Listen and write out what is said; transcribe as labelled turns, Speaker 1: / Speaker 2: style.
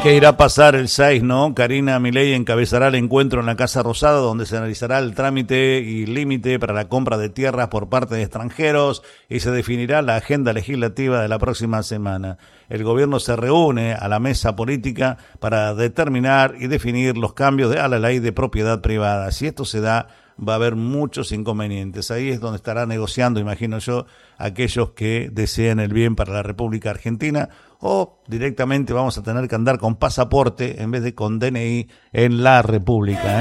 Speaker 1: ¿Qué irá a pasar el 6, no? Karina Milei encabezará el encuentro en la Casa Rosada, donde se analizará el trámite y límite para la compra de tierras por parte de extranjeros y se definirá la agenda legislativa de la próxima semana. El gobierno se reúne a la mesa política para determinar y definir los cambios a la ley de propiedad privada. Si esto se da, va a haber muchos inconvenientes. Ahí es donde estará negociando, imagino yo, aquellos que deseen el bien para la República Argentina, o directamente vamos a tener que andar con pasaporte en vez de con DNI en la República,